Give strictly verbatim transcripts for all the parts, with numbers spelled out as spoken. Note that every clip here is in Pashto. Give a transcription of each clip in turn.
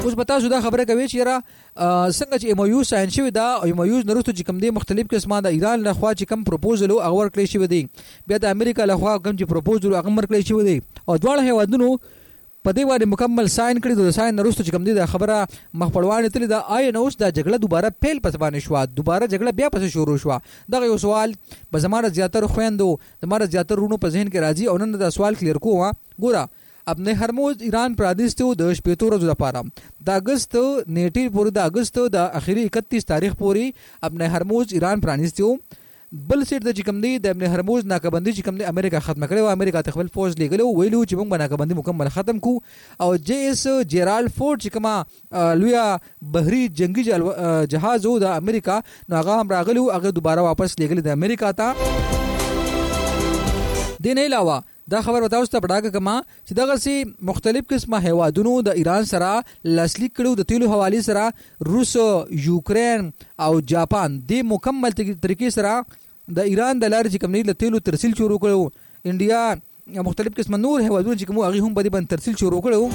اوس به تاسو دا خبره کوي چې را څنګه چې ایم او یو ساين شوی دا او ایم او یو نرسته چې کوم دي مختلف قسمه د ایران له خوا چې کوم پروپوزل او اور کړی شوی دی بیا د امریکا له خوا کوم چې پروپوزل هغه مر کړی شوی دی او دواړه هیوادونو په دې باندې مکمل ساين کړی د ساين نرسته چې کوم دي د خبره مخپړوان تل دا آی نو اوس دا جګړه دوباره پیل پس باندې شو دوباره جګړه بیا پس شروع شو دغه یو سوال په زماره زیاتره خويندو زماره زیاتره رونو په ذهن کې راځي او نن دا سوال کلیر کوه ګوره ابن هرموز ایران پرانیستو د شپږ ورځې لپاره د اگست نیټه پورې د اگست د اخیری اکتیس تاریخ پورې ابن هرموز ایران پرانیستو بل سیټ د چکم دی د ابن هرموز ناکبندي چکم دی امریکا ختم کړي او امریکا ته خپل فوج لګلو ویلو چې موږ ناکبندي مکمل ختم کو او جی اس جیرالد فورد چې کما لویا بحری جنگي جهاز او د امریکا نو هغه هم راغلو هغه دوباره واپس لګل د امریکا ته دین علاوه دا خبر وتاوس ته پډاګه کما چې دغه سي مختلف قسمه هیوادونو د ایران سره لاسلیک کړو د تیلو حوالی سره روس یوکرين او جاپان د مکمل طریقې سره د ایران د لارې کوم نه تیلو ترسیل شروع کړو انډیا مختلف قسمه نور هیوادونو چې کوم هغه هم په دې باندې ترسیل شروع کړو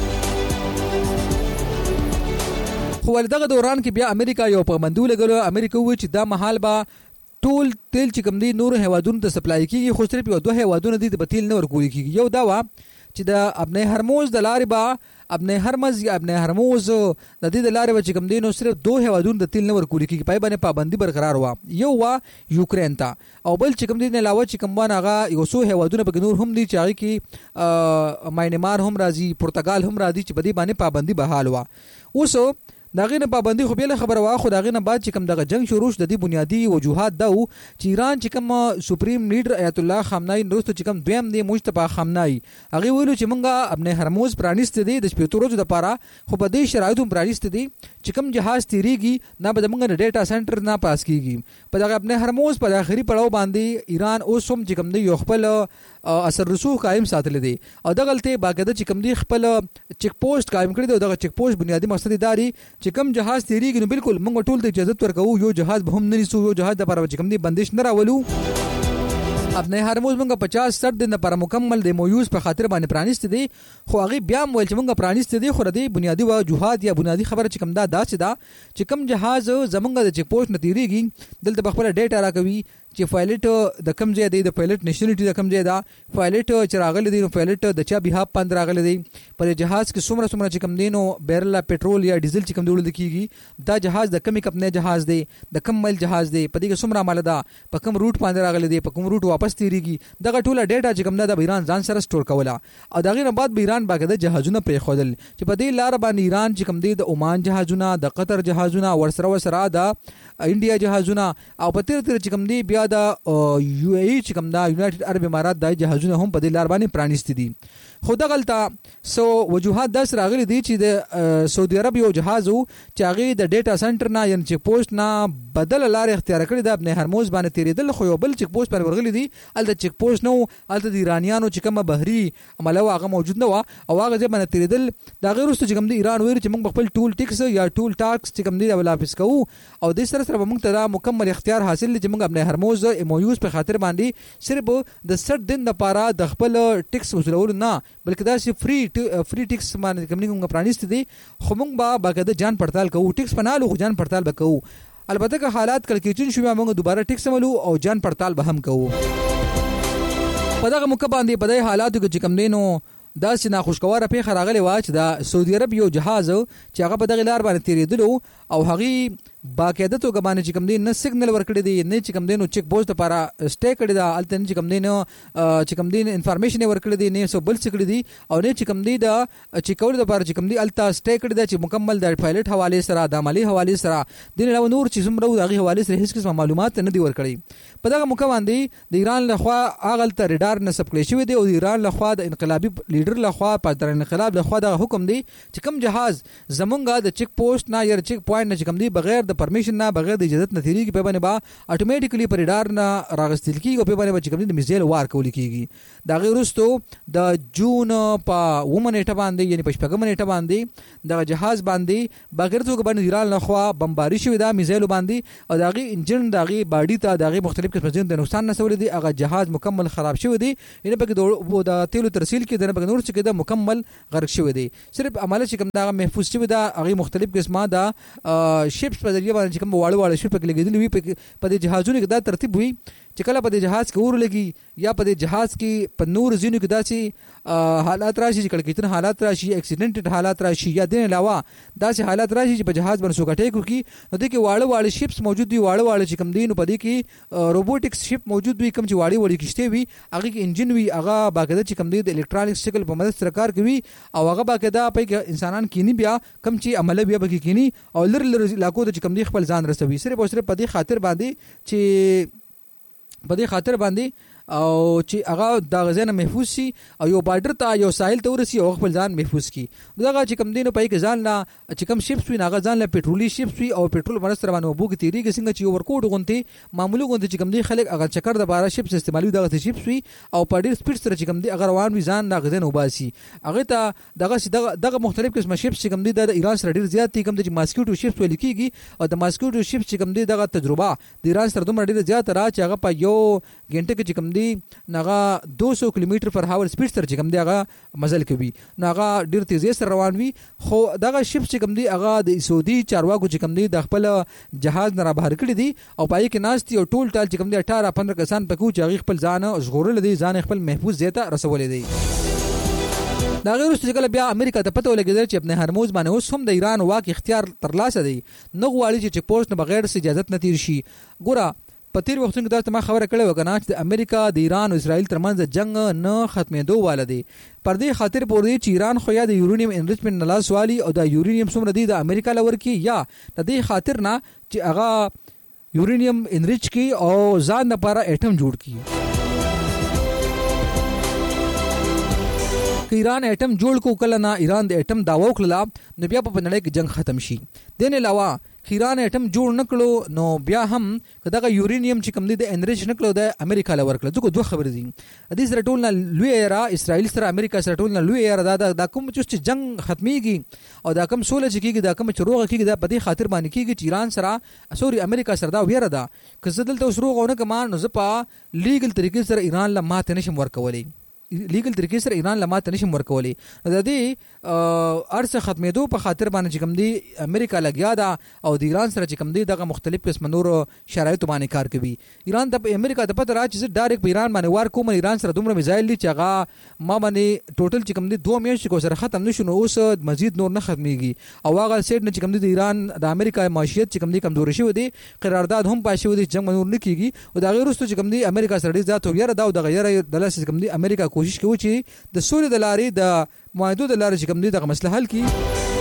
خو ولدغه دوران کې بیا امریکا یو پابندي لګولو امریکا و چې دا محل با ټول تیل چې کوم دي نور هیوادونو ته سپلای کیږي خو صرف یو دوه هیوادونو دي د تیل نه ورکول کیږي یو دا وا چې د ابن هرموز د لارې با ابن هرمز یا ابن هرموز د دې د لارې چې کوم دي نو صرف دوه هیوادونو د تیل نه ورکول کیږي پای باندې پابندي برقرار وا یو وا یوکرين ته او بل چې کوم دي نه علاوه چې کوم باندې هغه یو څو هیوادونو په نور هم دي چې هغه کې ماینمار هم راځي پرتګال هم راځي چې په دې باندې پابندي بحال وا اوس داغه نه پابندي خو به خبره واخو داغه نه بعد چې کوم دغه جنگ شروع شد د بنیادی وجوهات دا چې ایران چې کوم سپریم لیډر آیت الله خامنه‌ای نورسته چې کوم دویم دی مجتبی خامنه‌ای هغه ویلو چې مونږه ابن هرموز پرانیست دي د شپږ ورځې لپاره خو په دې شرایطو پرانیست دي چې کوم جهاز تیریږي نه به مونږه ډیټا سنټر نه پاس کیږي په دغه ابن هرموز په اخري پړاو باندې ایران اوس هم چې کوم دی یو خپل اثر رسوخ قائم ساتل دي او دغلته باګه چې کوم دی خپل چیک پوسټ قائم کړی دی دغه چیک پوسټ بنیادی مقصد داري چې کوم جهاز تیریږي نو بالکل موږ ټول ته اجازه ورکوو یو جهاز به هم نه نیسو یو جهاز د لپاره چې کوم دی بندش نه راولو ابن هرموز موږ پچاس سټ دنه پر مکمل د مویوز په خاطر باندې پرانیست دي خو هغه بیا مول چې موږ پرانیست دي خو ردی بنیادی وجوهات یا بنیادی خبره چې کوم دا داسې دا چې کوم جهاز زمونږ د چیک پوسټ نتیریږي دلته بخبره ډیټا راکوي چې پایلټ د کم ځای دی د پایلټ نېشنلټي د کم ځای دا پایلټ چې راغلی دی نو پایلټ د چا بها پند راغلی دی پر جهاز کې څومره څومره چې کم دی نو بیرل پټرول یا ډیزل چې کم دی ولد کیږي دا جهاز د کمی کپنه جهاز دی د کم مایل جهاز دی په دې کې څومره مال ده په کوم روټ باندې راغلی دی په کوم روټ واپس تیریږي دغه ټوله ډیټا چې کوم د ایران ځان سره سٹور کوله او دغه نه بعد به ایران باګه جهازونه پرې خودل چې په دې لار باندې ایران چې کوم دی د عمان جهازونه د قطر جهازونه ورسره ورسره د انډیا جهازونه او په تیر تیر چې کوم دی بیا د یو ای چې کوم دا یونایټډ عرب امارات د جهازونه هم په دې لار باندې پرانیست دي خو دا غلطه سو وجوهات داس راغلي دي چې د سعودي عرب یو جهاز چې هغه د ډیټا سنټر نه یعنی چې پوسټ نه بدل لار اختیار کړی د ابن هرموز باندې تیریدل خو یو بل چیک پوسټ پر ورغلي دي ال د چیک پوسټ نو ال د ایرانیانو چې کوم بحري عمله هغه موجود نه و او هغه ځای باندې تیریدل دا غیر واستو چې کوم د ایران ویل چې موږ خپل ټول ټیکس یا ټول ټاکس چې کوم دی ولا واپس کوو او د سره سره موږ ته مکمل اختیار حاصل چې موږ ابن هرموز ایمویوز په خاطر باندې صرف د سټ دن لپاره د خپل ټیکس وسولول نه بلکې دا چې فری فری ټیکس باندې کوم نه پرانیست دي خو موږ با باګه جان پړتال کوو ټیکس پنالو خو جان پړتال وکاو البته که حالات کلکېچن شوه موږ دوباره ټیکس ملو او جان پړتال به هم کوو په دغه موقع باندې په دې حالاتو کې کوم دینو دا چې ناخوشګواره پیښه راغلی و چې د سعودي عرب یو جهاز چې هغه په دغه لار باندې تیریدلو او هغه باقاعده توګه باندې چې کوم دی نه سیګنل ورکړی دی نه چې کوم دی نو چیک پوسټ لپاره سټې کړی دا الته چې کوم دی نو چې کوم دی انفارمیشن ورکړی دی نه سو بل څه کړی دی او نه چې کوم دی دا چې کول لپاره چې کوم دی الته سټې کړی دا چې مکمل د پایلټ حواله سره د عملی حواله سره د نو نور چې زمرو دغه حواله سره هیڅ قسم معلومات نه دی ورکړی په دغه موقع باندې د ایران لخوا اغل ته ریډار نسب کړی شوی دی او د ایران لخوا د انقلابي لیډر لخوا په تر انقلاب لخوا د حکم دی چې کوم جهاز زمونږه د چیک پوسټ نه یا چیک پوینټ نه چې کوم دی بغیر د پرمیشن نه بغیر د اجازه نه تیریږي په باندې با اتوماتیکلی پر ډار نه راغستل کیږي په باندې چې کوم د میزایل وار کول کیږي دا غیر وروسته د جون په ومنټه باندې یعنی په شپږم منټه باندې د جهاز باندې بغیر توګه باندې ایران لخوا بمباری شوی دا میزایل باندې او داغي انجن داغي باډي ته داغي مختلف قسم د نقصان نسول دي هغه جهاز مکمل خراب شوی دی ان په د تیلو ترسیل کې د نور څخه د مکمل غرق شوی دی صرف عمله چې کوم دا محفوظ شوی دا هغه مختلف قسمه دا شیپس په ذریعہ باندې کوم واړه واړه شیپ کې لګیدل وي په دې جهازونو کې دا ترتیب وي چې کله په دې جهاز کې اور لګي یا په دې جهاز کې په نور زینو کې داسې حالات راشي چې کله کېتن حالات راشي اکسیډنټ حالات راشي یا دین علاوه داسې حالات راشي چې په جهاز باندې سوکټې کوي نو دې کې واړه واړه شیپس موجود دي واړه واړه چې کوم دین په دې کې روبوټکس شیپ موجود وي کوم چې واړه واړه کشته وي هغه کې انجن وي هغه باقاعده چې کوم دي د الکترونیک شکل په مدد سره کار کوي او هغه باقاعده په انسانان کینی بیا کوم چې عمله بیا به کینی او لر لر علاقو د چې کوم دي خپل ځان رسوي صرف او صرف په دې خاطر باندې چې په دې خاطر باندې او چې هغه د غزنه محفوظ شي او یو بارډر ته یو ساحل ته ورسي او خپل ځان محفوظ کی دغه چې کم دینه پای کې ځان لا چې کم شیپس وي هغه ځان لا پېټرولي شیپس وي او پېټرول باندې باندې وبو کې تیریږي څنګه چې ورکوټ غونتی معمولی غونتی چې کم دی خلک هغه چکر د بارا شیپس استعمالي دغه شیپس وي او په ډیر سپیډ سره چې کم دی هغه روان وي ځان د غزنه وباسي هغه ته دغه دغه مختلف قسمه شیپس چې کم دی د ایران سره ډیر زیات دي کم د ماسکیټو شیپس ویل کیږي او د ماسکیټو شیپس چې کم دی دغه تجربه د ایران سره دومره ډیر زیات را چې هغه په یو غنټه کې چې کم دی نغه دو سو کیلومتر پر هاور سپیډ سره چې کوم دی هغه مزل کوي نو هغه ډیر تیزی سره روان وي خو دغه شپ چې کوم دی هغه د سعودي چارواکو چې کوم دی د خپل جهاز نه بهر کړی دي او پای کې ناست یو ټول ټال چې کوم دی اٹھارہ پندرہ کسان پکو چې هغه خپل ځان ژغورل دي ځان خپل محفوظ زیاته رسول دي دا غیر چې کله بیا امریکا ته پته ولګیدل چې خپل هرموز باندې اوس هم د ایران واک اختیار ترلاسه دی نه غواړي چې پوسټ نه بغیر اجازه نه تیر شي ګوره په تیر وختونو کې دا ما خبره کړې و کنه چې امریکا د ایران او اسرائیل ترمنځ جنگ نه ختمېدو والده پر دې خاطر پورې چې ایران خو یا د یورانیم انریچمنت نه لاس والی او د یورانیم څومره دی د امریکا لور کې یا د دې خاطر نه چې هغه یورانیم انریچ کی او ځان لپاره اټم جوړ کی که ایران اټم جوړ کو کله نه ایران د اټم داوا وکړه نو بیا په نړۍ کې جنگ ختم شي دین علاوه ایران اټم جوړ نکړو نو بیا هم دغه یورانیم چې کوم دی د انریچ نکړو د امریکا لور کړو ځکه دوه خبرې دي د دې سره ټول نه لوی ایرا اسرائیل سره امریکا سره ټول نه لوی ایرا دا د کوم چې جنگ ختميږي او دا کوم سوله چې کیږي دا کوم چې روغه کیږي دا په دې خاطر باندې کیږي چې ایران سره سوري امریکا سره دا ویره ده که زدل ته سروغونه کمان نو زپا لیګل طریقې سره ایران له ماته نشم ورکولې لیګل طریقې سره ایران لماته نشم ورکولې د دې ارسه ختمېدو په خاطر باندې چې کوم دی امریکا لګیا دا او د ایران سره چې کوم دی دغه مختلف قسم نور شرایط باندې کار کوي ایران د امریکا د پته را چې ډایرکټ په ایران باندې وار کوم ایران سره دومره میزایل دي چې هغه ما باندې ټوټل چې کوم دی دوه میاشتې کو سره ختم نشو نو اوس مزید نور نه ختميږي او هغه سیټ نه چې کوم دی د ایران د امریکا معیشت چې کوم دی کمزوري شوی دی قرارداد هم پاشي ودی جنگ نور نه کیږي او دا غیر واستو چې کوم دی امریکا سره ډیر ذات ویره دا او د غیر د لاس کوم دی امریکا کوشش کوي چې د سولې د لارې د معاهدو د لارې چې کوم دی دغه مسله حل کړي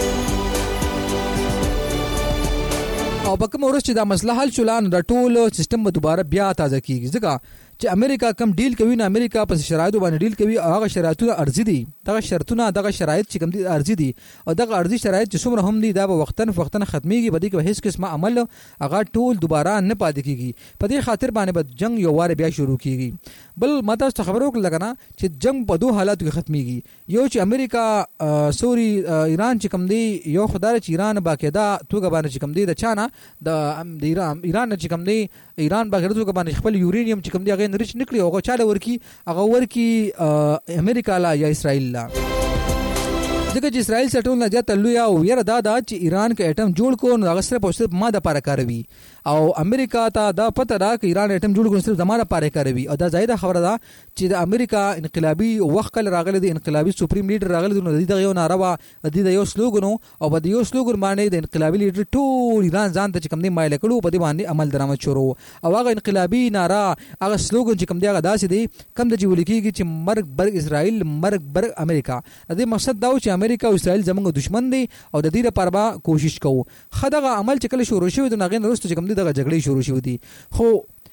او په کوم ورځ چې دا مسله حل شولان د ټول سیستم به دوباره بیا تازه کیږي ځکه چې امریکا کم ډیل کوي نه امریکا په شرایطو باندې ډیل کوي او هغه شرایطونه ارزي دي دغه شرطونه دغه شرایط چې کوم دي ارزي دي او دغه ارزي شرایط چې څومره هم دي دا به وختن وختن ختميږي بده کې هیڅ قسمه عمل هغه ټول دوباره نه پاتې کیږي په دې خاطر باندې به جنگ یو واره بیا شروع کیږي بل ماته څه خبرو کړل کنه چې جنگ په دوه حالاتو کې ختميږي یو چې امریکا سوري ایران چې کوم دی یو خدای چې ایران باقاعده توګه باندې چې کوم دی د چانه د ایران ایران چې کوم دی ایران باقاعده توګه باندې خپل یورانیم چې کوم دی هغه نریچ نکړي او چاله ورکی هغه ورکی امریکا لا یا اسرائیل لا ځکه چې اسرائیل سره ټول نه زیات لوی او یره دا دا چې ایران کې اټم جوړ کو نو هغه صرف او صرف ماده لپاره کاروي او امریکا ته دا پته را چې ایران اټم جوړ کو صرف زمانه لپاره کاروي او دا زائده خبره ده چې د امریکا انقلابي وخت کله راغلي د انقلابي سپریم لیډر راغلي نو د دې یو ناروا د دې یو سلوګن او په دې یو سلوګن باندې د انقلابي لیډر ټول ایران ځان ته کوم دی مایل کړو په دې باندې عمل درآمد شروع او هغه انقلابي نارا هغه سلوګن چې کوم دی هغه داسې دی کوم د جوړ کیږي چې مرګ برګ اسرائیل مرګ برګ امریکا د دې مقصد دا و چې امریکا او اسرائیل زموږ دشمن دي او د دې لپاره به کوشش کوو خدغه عمل چې کله شروع شوی د ناغین وروسته چې کوم دي دغه جګړې شروع شوې دي خو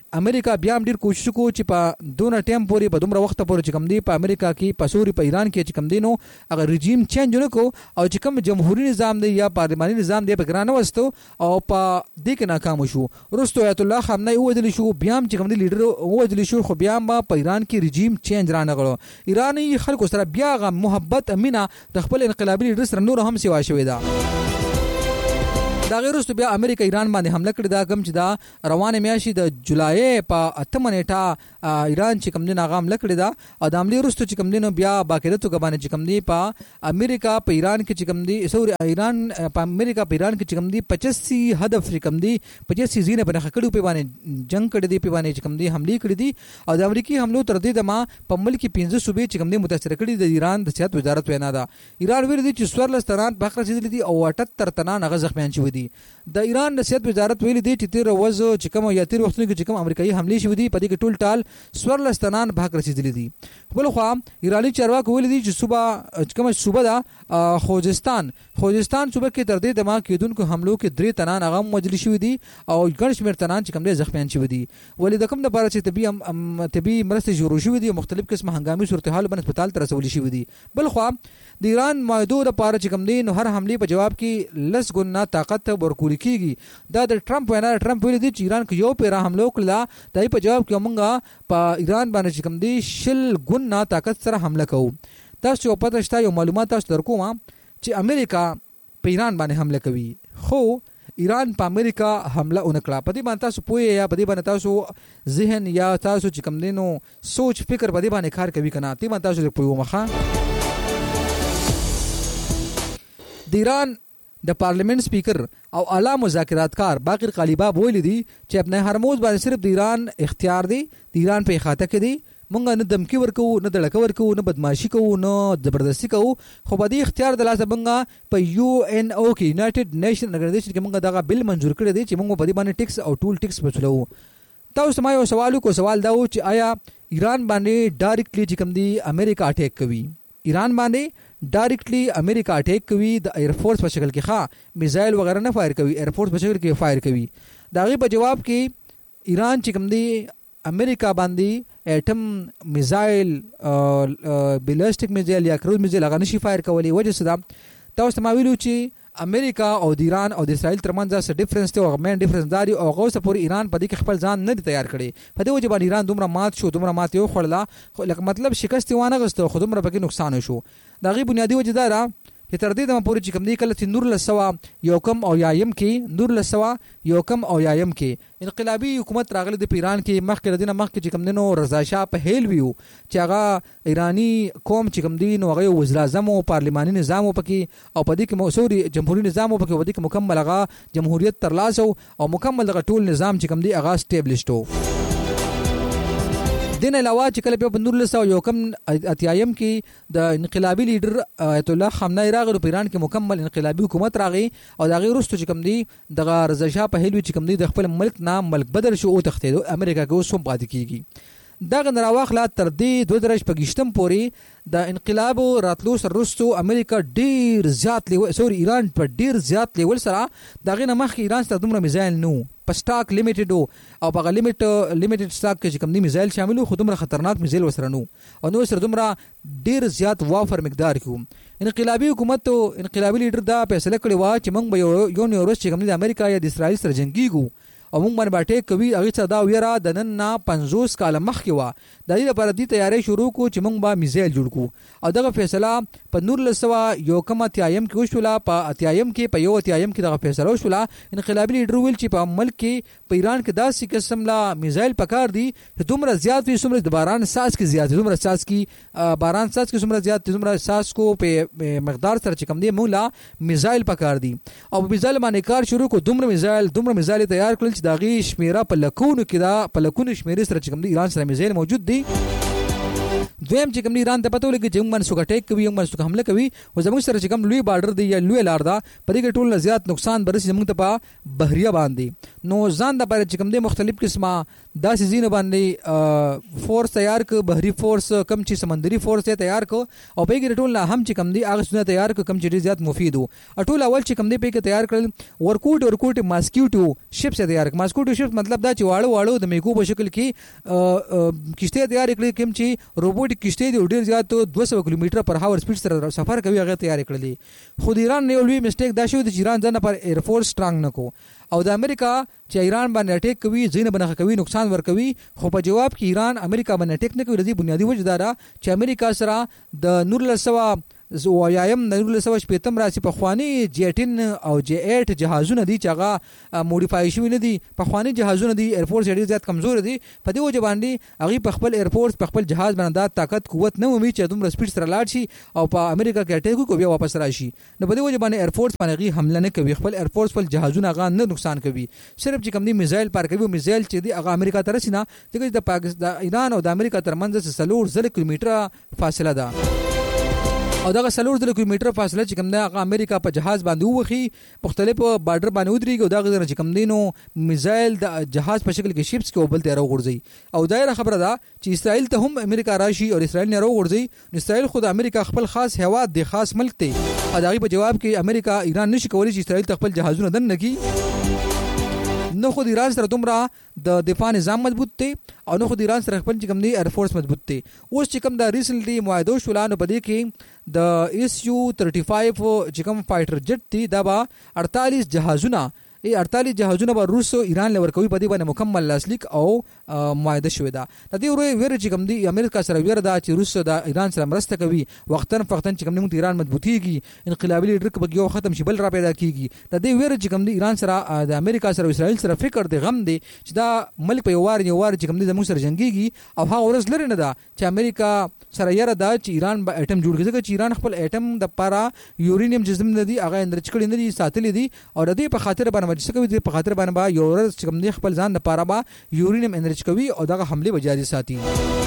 امریکا بیا هم ډیر کوشش کو چې په دونه ټیم پورې په دومره وخت پورې چې کوم دی په امریکا کې په سوري په ایران کې چې کوم دی نو هغه رژیم چینج نه کو او چې کوم جمهوریت نظام دی یا پارلماني نظام دی په ګرانه وستو او په دې کې ناکام شو. رستو آیت الله خامنه‌ای وځل شو بیا هم چې کوم دی لیډر وځل شو خو بیا هم په ایران کې رژیم چینج را نغړو. ایرانی خلکو سره بیا غ محبت امینه د خپل انقلابي لیډر سره نور هم سیوا شوې ده. دا غیر وروسته بیا امریکا ایران باندې حمله کړې ده کوم چې دا روانه میاشي د جولای په اتمه نیټه ایران چې کوم دین هغه حمله کړې ده او د حمله وروسته چې کوم دین بیا باقاعده توګه باندې چې کوم دی په امریکا په ایران کې چې کوم دی سوري ایران په امریکا په ایران کې چې کوم دی پچاسی هدف کوم دی پچاسی زینه په خکړو په باندې جنگ کړی دی په باندې چې کوم دی حمله کړې دي او د امریکای حملو تر دې د ما په ملک پنځه صوبې چې کوم دی متاثر کړي د ایران د صحت وزارت وینا ده. ایران ویل دي چې سورلس تنان په خره رسیدلي دي او اٹھتر تنان هغه زخمیان شوي دي. د ایران د صحت وزارت ویل دي چې تیر ورځ چې کوم یا تیر وختونو کې چې کوم امریکایي حمله شوې دي په دې کې ټول ټال سورلس تنان په حق رسیدلي دي. بل خو ایرانی چارواکو ویل دي چې صوبه کوم صوبه ده خوزستان خوزستان صوبه کې تر دې دماغ کېدونکو حملو کې درې تنان هغه مجلس شوي دي او ګڼ شمېر تنان چې کوم دي زخمیان شوي دي. ولې د کوم لپاره چې طبي طبي مرستې جوړ شوې دي مختلف قسم هنګامي صورتحال باندې هسپتال ته رسولي شوي دي. بل خو د ایران معاهدو لپاره چې کوم دي نو هر حمله په جواب کې لس ګنا طاقت ورکول کیږي. دا د ټرمپ وینا ټرمپ ویل دي چې ایران کې یو پیرا حمله وکړه دای په جواب کې موږ په ایران باندې چې کوم دي شل ګنا طاقت سره حمله کوو. تاسو په پته شته یو معلومات تاسو درکوم چې امریکا په ایران باندې حمله کوي خو ایران په امریکا حمله اونکړه. په دې باندې تاسو پوهه یا په دې باندې تاسو ذهن یا تاسو چې کوم دینو سوچ فکر په دې باندې کار کوي کنه تی باندې تاسو پوهه مخه. د ایران د پارلیمنت سپیکر او اعلی مذاکرات کار باقر قالیباف ویل دي چې اپنے هرموز باندې صرف د ایران اختیار دی د ایران په خاطر کې دی مونږ نه دمکی ورکو نه دړک ورکو نه بدمعشي کوو نه زبردستی کوو خو په دې اختیار د لاسه مونږ په یو ان او کې یونایټډ نیشن اورګنایزیشن کې مونږ دغه بل منزور کړی دی چې مونږ په دې باندې ټیکس او ټول ټیکس وصلو. تاسو ما یو سوال کو سوال دا و چې آیا ایران باندې ډایرکټلی چې کوم دی امریکا اٹیک کوي ایران باندې ډایرکټلی امریکا اٹیک کوي د ایر فورس په شکل کې ښه میزایل وغیرہ نه فایر کوي ایر فورس په شکل کې فایر کوي. دا غي په جواب کې ایران چې کوم دی امریکا باندې اټم میزایل بیلسټک میزایل یا کروز میزایل هغه نشي فایر کولی. وجه څه ده تاسو ما ویلو چې امریکا او د ایران او د اسرائیل ترمنځ څه ډیفرنس دی او مین ډیفرنس داري او هغه څه پورې ایران په دې کې خپل ځان نه تیار کړي. په دې وجه باندې ایران دومره مات شو دومره مات یو خړلا لکه مطلب شکست وانه غستو خو دومره پکې نقصان شو. دا غي بنیادی وجه دا را چې تر دې د پورې چې کوم دی کله چې نور لسوا یو کم او یایم کې نور لسوا یو کم او یایم کې انقلابی حکومت راغله د ایران کې مخکې دینه مخکې چې کوم دینو رضا شاه په هیل ویو چې هغه ایرانی قوم چې کوم دین او هغه وزیر اعظم او پارلماني نظام پکې او په دې کې موثوري جمهوریت نظام پکې په دې کې مکمل هغه جمهوریت ترلاسه او مکمل دغه ټول نظام چې کوم دی هغه سټیبلیشډ. دین علاوه چې کله په نور لسو یو کم اتیایم کې د انقلابی لیډر آیت الله خامنه‌ای راغلو په ایران کې مکمل انقلابی حکومت راغی او دا غیر وروسته چې کوم دی دغه رضا شاه په هیلوي چې کوم دی د خپل ملک نام ملک بدل شو او تختیدو امریکا کې اوس هم پاتې کیږي. دغه نراواخله تر دې دوه درش پګشتم پوري د انقلاب راتلو سره وروسته امریکا ډیر زیات لیول سوري ایران په ډیر زیات لیول سره دغه نه مخ ایران سره دومره میزایل نو په سٹاک لیمیټډ او په لیمیټ لیمیټډ سٹاک کې کوم دی میزایل شامل خو دومره خطرناک میزایل وسره نو او نو سره دومره ډیر زیات وافر مقدار کوم. انقلابی حکومت او انقلابی لیډر دا فیصله کړی و چې موږ به یو یو ورځ چې کوم دی امریکا یا د اسرائیل سره جنگیږو او موږ باندې باټه کوي هغه څه دا ویرا د نن نه پنځوس کال مخکې و د دې لپاره د تیاری شروع کو چې موږ به میزایل جوړ کو او دغه فیصله په نور لسوا یو کم اتیایم کې وشولا په اتیایم کې په یو اتیایم کې دغه فیصله وشولا. انقلابی لیډر ویل چې په ملک کې په ایران کې داسې قسم لا میزایل پکار دي چې دومره زیات وي څومره د باران ساز کې زیات دومره ساز کې باران ساز کې څومره زیات دومره ساز کو په مقدار سره چې کم دی موږ لا میزایل پکار دي او په میزایل باندې کار شروع کو دومره میزایل دومره میزایل تیار کړل چې داغي شمیره په لکونو کې دا په لکونو شمیره سره چې کوم دی ایران سره میزایل موجود دي. دویم چې کوم دی ایران ته پته ولګي چې موږ باندې څوک اټیک کوي، موږ باندې څوک حمله کوي، او زموږ سره چې کوم لوی بارډر دی یا لوی لار ده په دې کې ټول نه زیات نقصان برسي زموږ ته په بحریه باندې. نو ځان د لپاره چې کوم دی مختلف قسمه داسې ځینې باندې فورس تیار ک، بحری فورس کم چې سمندري فورس تیار ک، او په کې ټول نه هم چې کوم دی هغه څه تیار ک کم چې زیات مفید وو. ټول اول چې کوم دی په کې تیار کړل ورکوټ ورکوټ ماسکیټو شپس تیار ک. ماسکیټو شپس مطلب دا چې واړو واړو د میکو په شکل کې کشته تیار کړل کوم چې روبوټیک کشته دی ډیر زیات دوه سوه کیلومتر پر هاور سپیډ سره سفر کوي هغه تیار کړل. خو د ایران نه لوی میسټیک دا شو چې ایران ځنه پر ایر فورس سترانګ نکو، او د امریکا چې ایران باندې اٹیک کوي زین بنخ کوي نقصان ور کوي، خو په جواب کې ایران امریکا باندې اٹیک نه کوي. د دې بنیادی وجه دا ده چې امریکا سره د نور لسوا زوایم د نور لسوا شپیتم راسي په خواني جی اټین او جی اټ جهازونه دي چې هغه موډیفای شوی نه دي، په خواني جهازونه دي، ایر فورس ډیر زیات کمزور دي. په دې وجه باندې هغه په خپل ایر فورس په خپل جهاز باندې د طاقت قوت نه ومي چې دومره سپیډ سره لاړ شي او په امریکا کې اٹیک کوي بیا واپس راشي. نو په دې وجه باندې ایر فورس باندې حمله نه کوي، خپل ایر فورس خپل جهازونه هغه نه نقصان کوي، صرف چې کوم دي میزایل پار کوي. میزایل چې دی هغه امریکا ته رسینا چې د پاکستان ایران او د امریکا ترمنځ سلور زر کیلومتره فاصله ده، او دغه سلور زر کیلومتره فاصله چې کوم ده هغه امریکا په جهاز باندې وخی مختلف بارډر باندې ودرېږي، او دغه چې کوم دینو میزایل د جهاز په شکل کې شیپس کې وبل ته راوغورځي. او دایره خبره ده چې اسرائیل ته هم امریکا راشي او اسرائیل نه راوغورځي. اسرائیل خود امریکا خپل خاص هواد دی، خاص ملک دی، او دغه په جواب کې امریکا ایران نشي کولی چې اسرائیل ته خپل جهازونه دن نکي. نو خود ایران سره دومره د دفاع نظام مضبوط دی، او نو خود ایران سره خپل چې کوم دی ایر فورس مضبوط دی. اوس چې کوم دا ریسنټلی معاهده شولانو په دې کې د ایس یو ثلاثه پنځه چې کوم فایټر جټ دی دا به اړتالیس جهازونه ای اړتالیس جهازونه به روس او ایران لور کوي، په دې باندې مکمل لاسلیک او معاهده شوې ده. د دې ورې ویره چې کوم دی امریکا سره ویره ده چې روس د ایران سره مرسته کوي، وختن فختن چې کوم دی ایران مضبوطیږي، انقلابي لیډر کې یو ختم شي بل را پیدا کیږي. د دې ویره چې کوم دی ایران سره د امریکا سره او اسرائیل سره فکر دی غم دی چې دا ملک په یو وار یو وار چې کوم دی زموږ سره جنگيږي، او هغه ورځ لري نه ده چې امریکا سره یره ده چې ایران به اټم جوړ کړي، چې ایران خپل اټم د پاره یورینیم جسم نه دی هغه اندر چکړي نه دي ساتلې دي، او د دې په خاطر باندې چې کوي په خاطر باندې با یو ورځ چې کوم دی خپل ځان لپاره با یورینیم انرچ کوي او دغه حمله به جاري ساتي.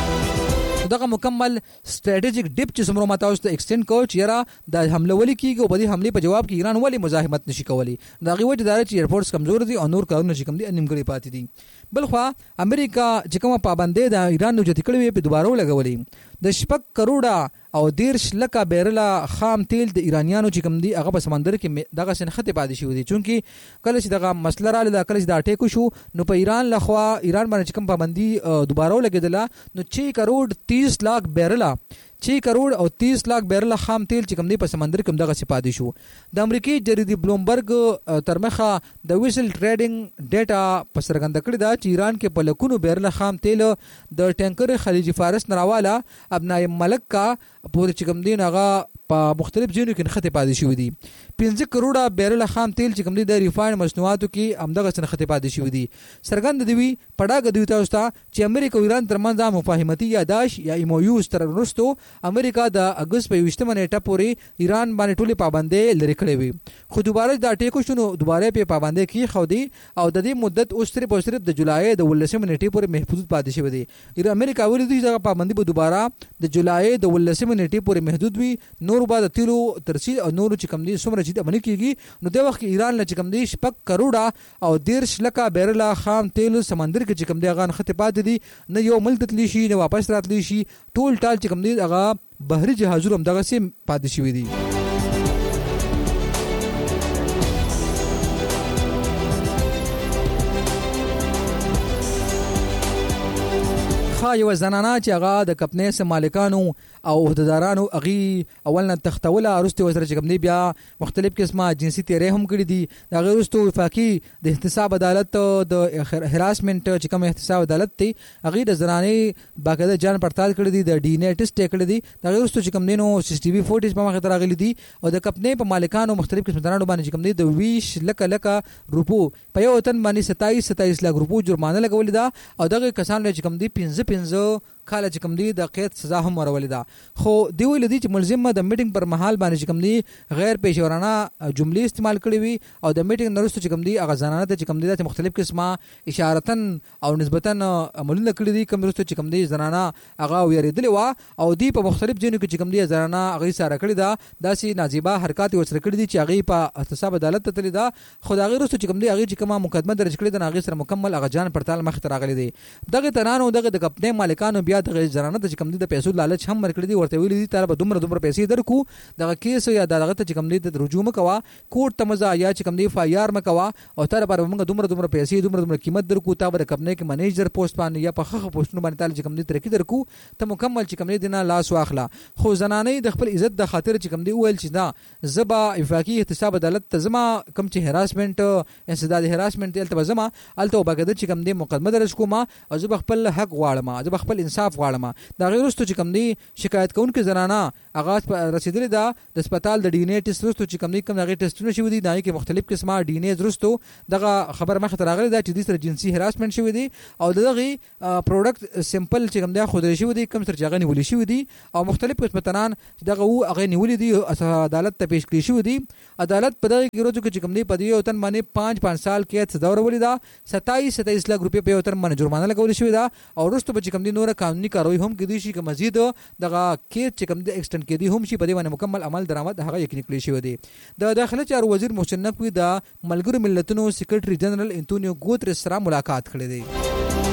دغه مکمل سټریټیجیک ډیپ چې سمرو ماته اوس د ایکسټند کو چې یاره د حمله ولي کیږي، او په دې حمله په جواب کې ایران ولی مزاحمت نشي کولی. دا غي وجه دار چې ایرپورټس کمزور دي او نور کارونه شي کم دي نیمګړي پاتې دي. بل خو امریکا چې کومه پابندې د ایران نو جتی کړي په دوباره لګولې د شپږ کروڑه او دیرش لکه بیرله خام تیل د ایرانیانو چې کوم دي هغه په سمندر کې دغه سنخته پاتې شوی دي، چونکی کله چې دغه مسله را لږه کله چې دا ټیکو شو نو په ایران لخوا ایران باندې کوم پابندي دوباره لګیدله نو چھ کروڑ تیس لاکھ بیرله چھ کروڑ او تیس لاکھ بیرل خام تیل چې کوم دی په سمندر کې دغه سپادې شو. د امریکای جریدې بلومبرګ ترمخه د ویسل ټریډینګ ډیټا په سرګند کړی دا چې ایران کې په لکونو بیرل خام تیل د ټانکر خلیج فارس نراواله ابنای ملک کا پورې چې کوم دی هغه په مختلف ځایونو کې نخته پاتې شوې دي. پنځه کروڑه بیرل خام تیل چې کوم دی د ریفاین مصنوعاتو کې همدغه څخه پاتې شوې دي. سرګند دی وی پړاګ دی تاسو ته چې امریکا او ایران ترمنځ مفاهمتي یاداش یا ایم او یو تر وروسته امریکا د اگست په یوشتمه نیټه پورې ایران باندې ټولې پابندۍ لري کړې وي، خو دوباره دا ټیکو شنو دوباره په پابندۍ کې خو دی او د دې مدت اوس تر په صرف د جولای د ولسمه نیټې پورې محدود پاتې شوی دی. ایران امریکا ولې دغه پابندۍ به دوباره د جولای د ولسمه نیټې پورې محدود وي، نور بعد تیلو ترسیل او نور چې کم دي څومره چې باندې کیږي نو د وخت ایران له چې کم دي شپږ کروڑه او دیرش لکه بیرل خام تیل سمندر کې چې کم دي غان خطه پاتې دي، نه یو ملک تلی شي نه واپس راتلی شي، ټول ټال چې کم دي هغه بحري جهازونه هم دغه سي پاتې شوی دي. خا یو زنانه چې هغه د کپنې سم مالکانو او عہدیدارانو اغي اولنه تختوله ارسته وسره چې کوم دی بیا مختلف قسمه جنسي تیرې هم کړې دي. دا غیر ورستو وفاقي د احتساب عدالت د هراسمنت چې کوم احتساب عدالت دی اغي د زنانه باقاعده جان پړتال کړې دي، د ډي ان اے ټیسټ کړې دي. دا غیر ورستو چې کوم دینو سی سی ټي وی فوټیج په مخه تراغلي دي او د کپنې په مالکانو مختلف قسم درانو باندې چې کوم دی د ویش لکه لکه روپو په یو تن باندې ستایس ستایس لک روپو جرمانه لګولې ده او دغه کسان چې کوم دی پنځه پنځه کال چې کوم دی د قید سزا هم ورولې ده خو دی ویل دي چې ملزم د میټینګ پر مهال باندې چې کوم دی غیر پیشورانه جملې استعمال کړې وي او د میټینګ نرسته چې کوم دی هغه ځانانه ته چې کوم دی د مختلف قسمه اشارتن او نسبتا عملونه کړې دي کوم نرسته چې کوم دی ځانانه هغه ویریدلې وا او دی په مختلف ځینو کې چې کوم دی ځانانه هغه سره کړې ده داسې ناجیبه حرکت ورسره کړې دي چې هغه په احتساب عدالت ته تللی ده خو دا غیر چې کوم دی هغه چې کومه مقدمه درج کړې ده هغه سره مکمل هغه جان پړتال مخ ته راغلي دي دغه ترانو دغه د کپټن مالکانو بیا د ځانانه چې کوم دی د پیسو لالچ هم ورکړي دي ورته ویلي دي تر به دومره دومره پیسې درکو دغه کیس یا دغه ته چې کوم دی د رجوع مکوا کوټ ته مزه یا چې کوم دی فایار مکوا او تر پر موږ دومره دومره پیسې دومره دومره قیمت درکو تا به کپنې کې منیجر پوسټ باندې یا په خخه پوسټونو باندې تعالی چې کوم دی ترقی درکو ته مکمل چې کوم دی دنا لاس واخلا خو زنانې د خپل عزت د خاطر چې کوم دی ویل چې دا زبا افاقی احتساب عدالت ته زما کم چې هراسمنت انسداد هراسمنت تل زما الته وبګد چې کوم دی مقدمه درج کوم او زب خپل حق غواړم زب خپل انصاف غواړم دا غیر واستو چې کوم دی شکایت کوونکې زنانه اغاز رسیدلې ده د هسپتال د ډي ان اي ټیسټ وروسته چې کوم دی کوم هغه ټیسټونه شوي دي دای کې مختلف قسمه ډي ان اي وروسته دغه خبر مخ ته راغلی ده چې د سره جنسي هراسمنت شوی دی او دغه پروډکټ سیمپل چې کوم دی خو درې شوی دي کوم سره ځای نیولې شوی دي او مختلف قسمتان چې دغه و هغه نیولې دي عدالت ته پیش کړی شوی دي عدالت په دغه کې ورځو کې چې کوم دی په دې وطن باندې پانچ پانچ سال کې سزا ورولې ده ستایس ستایس لک روپیا په وطن باندې جرمانه لګول شوی ده او وروسته به چې کوم دی نور قانوني کاروي هم کې دي شي چې مزید دغه کې چې کوم دی ایکسټند کې دي هم شي په دې باندې مکمل عمل درآمد هغه یقیني کړی شوی دی د داخله چارو وزیر محسن نقوی د ملګرو ملتونو سیکریټري جنرال انټونیو ګوتریس سره ملاقات کړې دی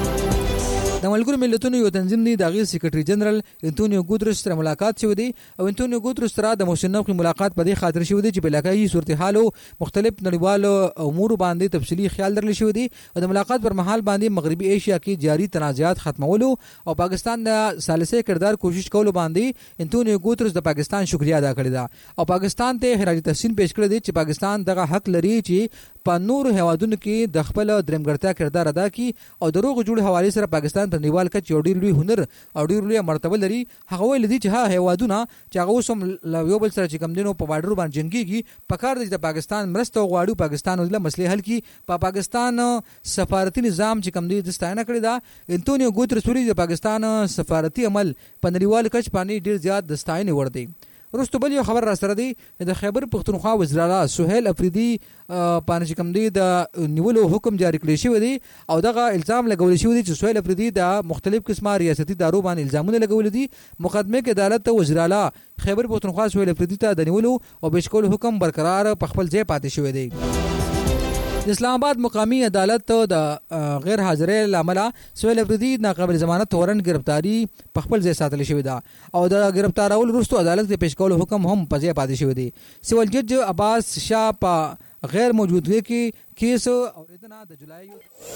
د ملګرو ملتونو یو تنظیم دی د غیر سیکریټري جنرال انټونیو ګوتریس سره ملاقات شوی دی او انټونیو ګوتریس سره د محسن نقوی ملاقات په دې خاطر شوی دی چې په علاقايي صورتحال او مختلف نړیوالو امور باندې تفصیلی خیال درل شوی دی او د ملاقات پر مهال باندې مغربي ایشیا کې جاری تنازعات ختمولو او پاکستان د ثالثه کردار کوشش کولو باندې انټونیو ګوتریس د پاکستان شکریا ادا کړی دا او پاکستان ته خراج تحسین پیش کړی دی چې پاکستان دغه حق لري چې په نور هوادونو کې د خپل درمګړتیا کردار ادا کړي او دروغ جوړ حواله سره پاکستان په نیوال کې یو ډیر لوی هنر او ډیر لوی مرتبه لري هغه ویل دي چې ها هوادونه چې هغه سم یو بل سره چې کم دینو په بارډر باندې جنگيږي په کار دي د پاکستان مرسته غواړي پاکستان ولله مسلې حل کی په پا پاکستان سفارتي نظام چې کم دي د ستاینه کړی دا انټونیو ګوتریس ویلي د پاکستان سفارتي عمل په نړیوال کچ باندې ډیر زیات د ستاینه ور دي وروسته بل یو خبر را سره دی د خیبر پختونخوا وزیر اعلی سہیل افریدی پانچ کم دی د نیولو حکم جاری کړی شوی دی او دغه الزام لګول شوی دی چې سہیل افریدی د مختلف قسمه ریاستي دارو باندې الزامونه لګول دي مقدمه کې عدالت وزیر اعلی خیبر پختونخوا سہیل افریدی ته د نیولو او بشکول حکم برقرار په خپل ځای پاتې شوی دی د اسلام آباد مقامی عدالت د غیر حاضرۍ لامل سہیل افریدی ناقابل ضمانت تورن گرفتاری په خپل ځای ساتل شوی دا او د گرفتارول وروسته عدالت ته پیش کول حکم هم په ځای پاتې شوی دی سیول جج عباس شاه په غیر موجودګۍ کې کیس اوریدنه د جولای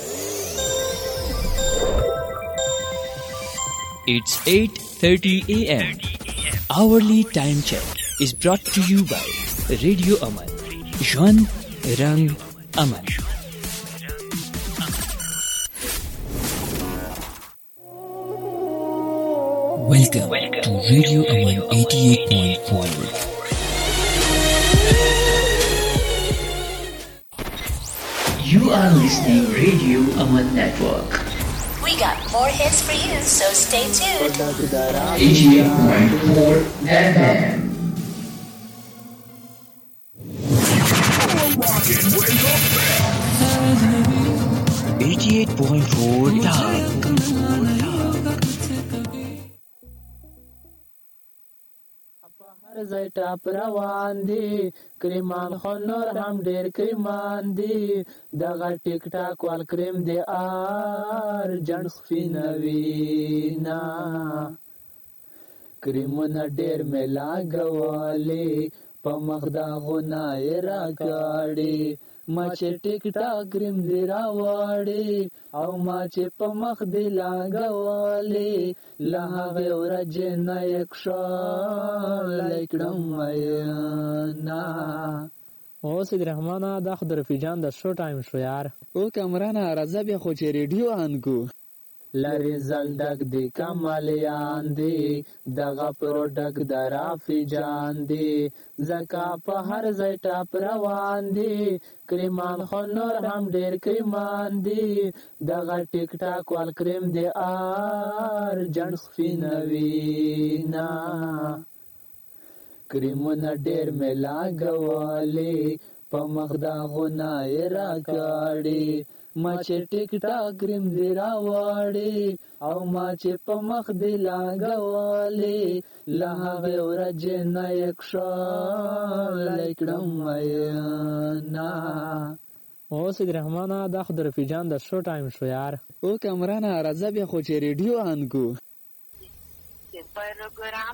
It's eight thirty a m Hourly time check is brought to you by Radio Aman Jan Rang Aman. Welcome, Welcome to Radio Aman eighty-eight point four. You are listening Radio Aman Network. We got more hits for you, so stay tuned. eighty-eight point four F M. eighty-eight point four هر ځای ټاپ روان دي کریمان خو نور هم ډېر کریمان دي دغه ټیک ټاک وال کریم دی آر جن سپینوي نه کریمونه ډېر مې لاګولې په مخ داغونه یې راکاړي ما چې ټیک ټاک کریم دی راوړي او ما چې په مخ دی لاګولې له هغې ورځې نه یې کښلی کړم مینا او سید رحمانه دا خو د رفیع جان د شو ټایم شو یار او کامرانه راځه بیا خو چې ریډیو آن کو لری زلدک دی کمالیان دی دغه پروډک درافی جان دی زکا په هر ځای ټاپ روان دی کریمان خو نور هم ډیر کریمان دی دغه ټیک ټاک وال کریم دی آر جن سپینوینا کریمونه ډیر ملا غوالی په مخدا غنای راکاړي ما چې ټیک ټاک کریم دی راوړي او ما چې په مخ دی لاګوالی له هغه ورځې نه یک شال کړم مینا. او سید رحمانه دا خو د رفیع جان د شو ټایم شو یار. او کامرانه راځه بیا خو چې ریډیو آن کو.